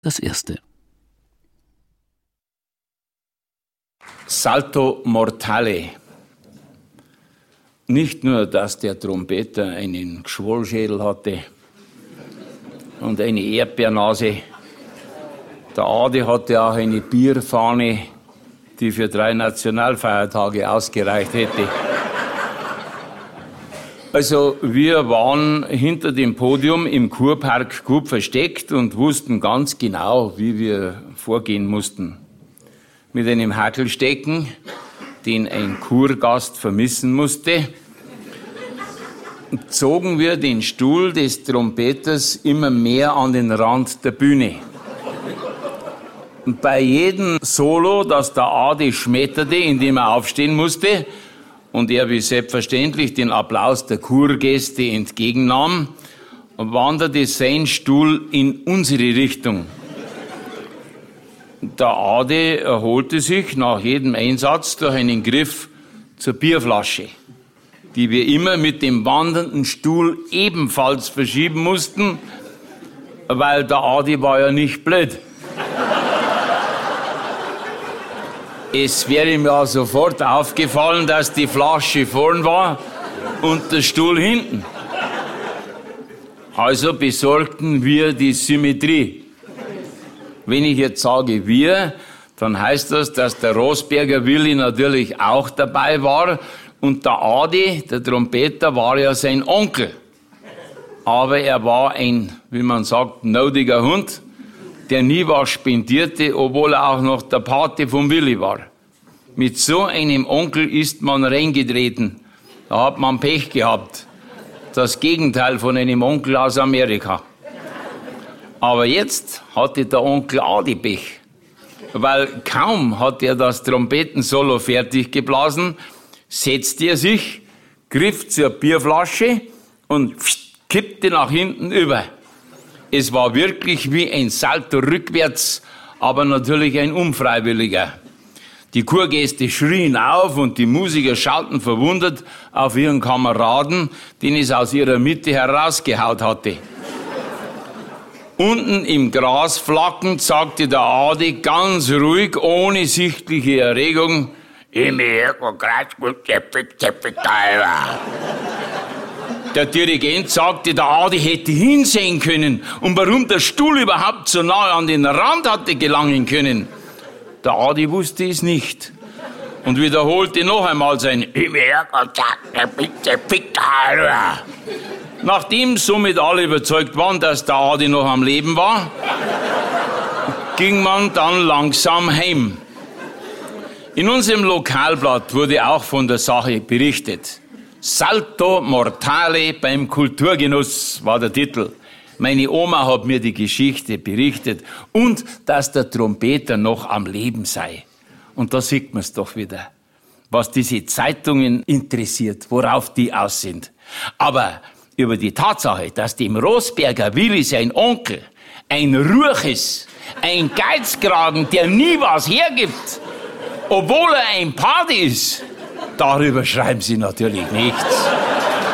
Das erste. Salto mortale. Nicht nur, dass der Trompeter einen Geschwollschädel hatte und eine Erdbeernase. Der Adi hatte auch eine Bierfahne, die für 3 Nationalfeiertage ausgereicht hätte. Also wir waren hinter dem Podium im Kurpark gut versteckt und wussten ganz genau, wie wir vorgehen mussten. Mit einem Hackelstecken, den ein Kurgast vermissen musste, zogen wir den Stuhl des Trompeters immer mehr an den Rand der Bühne. Und bei jedem Solo, das der Adi schmetterte, indem er aufstehen musste, und er wie selbstverständlich den Applaus der Kurgäste entgegennahm, wanderte sein Stuhl in unsere Richtung. Der Adi erholte sich nach jedem Einsatz durch einen Griff zur Bierflasche, die wir immer mit dem wandernden Stuhl ebenfalls verschieben mussten, weil der Adi war ja nicht blöd. Es wäre ihm ja sofort aufgefallen, dass die Flasche vorn war und der Stuhl hinten. Also besorgten wir die Symmetrie. Wenn ich jetzt sage wir, dann heißt das, dass der Rosberger Willi natürlich auch dabei war und der Adi, der Trompeter, war ja sein Onkel. Aber er war ein, wie man sagt, naudiger Hund, der nie was spendierte, obwohl er auch noch der Pate vom Willi war. Mit so einem Onkel ist man reingetreten. Da hat man Pech gehabt. Das Gegenteil von einem Onkel aus Amerika. Aber jetzt hatte der Onkel Adi Pech. Weil kaum hat er das Trompetensolo fertig geblasen, setzte er sich, griff zur Bierflasche und kippte nach hinten über. Es war wirklich wie ein Salto rückwärts, aber natürlich ein unfreiwilliger. Die Kurgäste schrien auf und die Musiker schauten verwundert auf ihren Kameraden, den es aus ihrer Mitte herausgehaut hatte. Unten im Gras flackend sagte der Adi ganz ruhig, ohne sichtliche Erregung, der Dirigent sagte, der Adi hätte hinsehen können und warum der Stuhl überhaupt so nahe an den Rand hatte gelangen können. Der Adi wusste es nicht und wiederholte noch einmal sein Nachdem somit alle überzeugt waren, dass der Adi noch am Leben war, ging man dann langsam heim. In unserem Lokalblatt wurde auch von der Sache berichtet. Salto mortale beim Kulturgenuss war der Titel. Meine Oma hat mir die Geschichte berichtet und dass der Trompeter noch am Leben sei. Und da sieht man es doch wieder, was diese Zeitungen interessiert, worauf die aus sind. Aber über die Tatsache, dass dem Rosberger Willi sein Onkel ein Ruches, ein Geizkragen, der nie was hergibt, obwohl er ein Pate ist, darüber schreiben sie natürlich nichts.